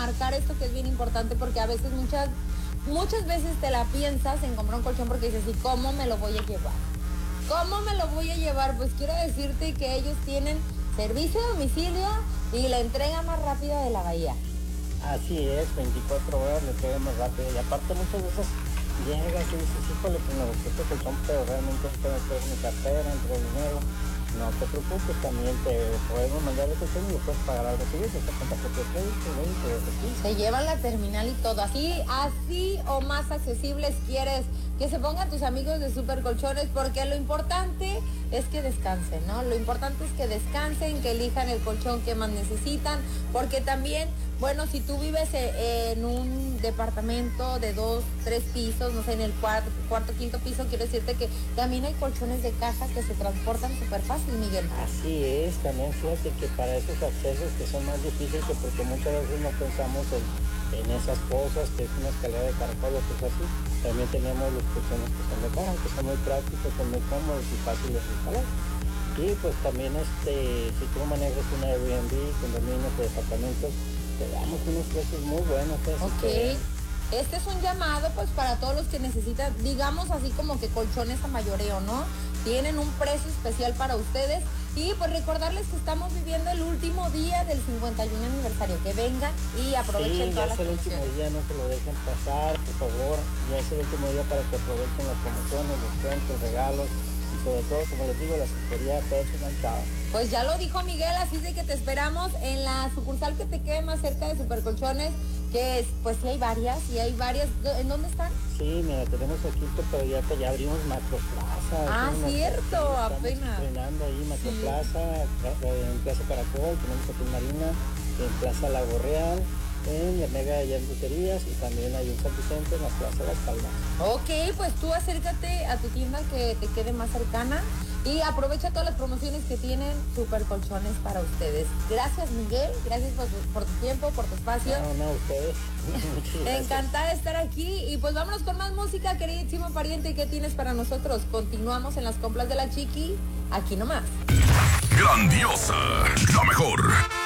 remarcar esto que es bien importante, porque a veces, muchas veces te la piensas en comprar un colchón porque dices, ¿y cómo me lo voy a llevar? ¿Cómo me lo voy a llevar? Pues quiero decirte que ellos tienen servicio a domicilio y la entrega más rápida de la bahía. Así es, 24 horas le entrega más rápido. Y aparte muchas veces llegas y dices, híjole, pues me gustó este colchón, pero realmente no tengo mi cartera, entre dinero. No te preocupes, también te podemos mandar el colchón y lo puedes pagar al recibir, esta cuenta por tu crédito, Se llevan la terminal y todo, así o más accesibles quieres que se pongan tus amigos de Super Colchones, porque lo importante es que descansen, ¿no? Lo importante es que descansen, que elijan el colchón que más necesitan, porque también, bueno, si tú vives en un departamento de 2, 3 pisos, no sé, en el cuarto, quinto piso, quiero decirte que también hay colchones de caja que se transportan súper fácil, Miguel. Así es, también fíjate que para esos accesos que son más difíciles, que porque muchas veces no pensamos en esas cosas, que es una escalera de caracol o cosas así, también tenemos los colchones que son de caja, que son muy prácticos, son muy cómodos y fáciles de instalar. Y pues también si tú manejas un Airbnb, condominios o departamentos, te damos unos precios muy buenos. Ok. Este es un llamado pues para todos los que necesitan, digamos así como que colchones a mayoreo, ¿no? Tienen un precio especial para ustedes. Y pues recordarles que estamos viviendo el último día del 51 aniversario. Que vengan y aprovechen todas las promociones. Ya es el último día, no se lo dejen pasar, por favor. Ya es el último día para que aprovechen las promociones, los cuentos, regalos. Y sobre todo, como les digo, la asesoría personalizada. Pues ya lo dijo Miguel, así de que te esperamos en la sucursal que te quede más cerca de Super Colchones, que es, pues sí hay varias. ¿En dónde están? Sí, mira, tenemos aquí, pero ya abrimos Macroplaza. Ah, cierto, apenas. Estamos estrenando ahí Macroplaza, en Plaza Caracol, tenemos aquí en Marina, en Plaza Lago Real, en la Mega de Llanducerías y también hay un San Vicente en la Plaza Las Palmas. Ok, pues tú acércate a tu tienda que te quede más cercana y aprovecha todas las promociones que tienen Super Colchones para ustedes. Gracias, Miguel, gracias por tu tiempo, por tu espacio. No, ustedes. Encantada de estar aquí y pues vámonos con más música, queridísimo pariente. ¿Qué tienes para nosotros? Continuamos en las compras de la Chiqui, aquí nomás. Grandiosa, la mejor.